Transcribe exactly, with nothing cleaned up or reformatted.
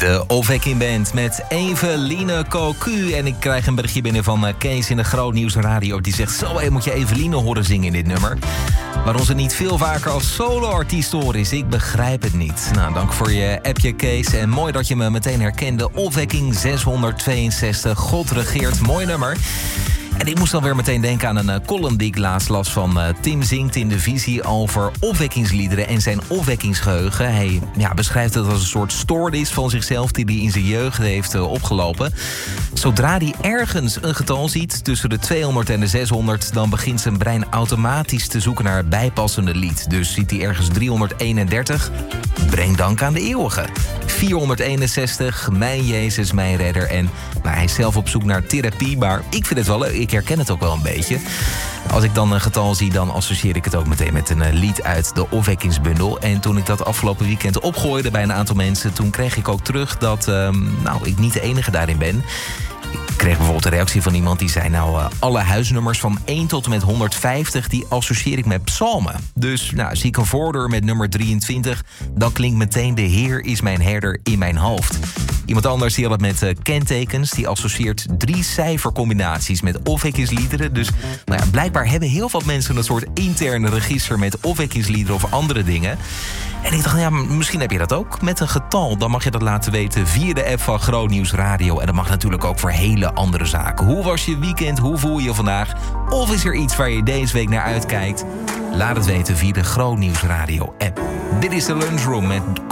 De Opwekking Band met Eveline Cocu. En ik krijg een berichtje binnen van Kees in de Groot Nieuws Radio. Die zegt, zo hé, moet je Eveline horen zingen in dit nummer. Waarom ze niet veel vaker als solo-artiest horen is, ik begrijp het niet. Nou, dank voor je appje, Kees. En mooi dat je me meteen herkende. Opwekking zeshonderdtweeënzestig, God regeert, mooi nummer. En ik moest dan weer meteen denken aan een uh, column die ik laatst las van uh, Tim Zinkt in de Visie over opwekkingsliederen en zijn opwekkingsgeheugen. Hij ja, beschrijft het als een soort stoornis van zichzelf die hij in zijn jeugd heeft uh, opgelopen. Zodra hij ergens een getal ziet tussen de tweehonderd en de zeshonderd, dan begint zijn brein automatisch te zoeken naar het bijpassende lied. Dus ziet hij ergens driehonderdeenendertig, breng dank aan de eeuwige. vierhonderdeenenzestig, mijn Jezus, mijn redder. En nou, hij is zelf op zoek naar therapie, maar ik vind het wel leuk. Ik herken het ook wel een beetje. Als ik dan een getal zie, dan associeer ik het ook meteen met een uh, lied uit de Opwekkingsbundel. En toen ik dat afgelopen weekend opgooide bij een aantal mensen, toen kreeg ik ook terug dat um, nou, ik niet de enige daarin ben. Ik kreeg bijvoorbeeld een reactie van iemand die zei, nou, uh, alle huisnummers van één tot en met honderdvijftig... die associeer ik met psalmen. Dus nou, zie ik een voordeur met nummer drieëntwintig... dan klinkt meteen de Heer is mijn herder in mijn hoofd. Iemand anders die had het met uh, kentekens. Die associeert drie cijfercombinaties met opwekkingsliederen. Dus nou ja, blijkbaar hebben heel veel mensen een soort interne register met opwekkingsliederen of andere dingen. En ik dacht, ja, misschien heb je dat ook met een getal. Dan mag je dat laten weten via de app van Groot Nieuws Radio. En dat mag natuurlijk ook voor hele andere zaken. Hoe was je weekend? Hoe voel je je vandaag? Of is er iets waar je deze week naar uitkijkt? Laat het weten via de Groot Nieuws Radio app. Dit is de Lunchroom met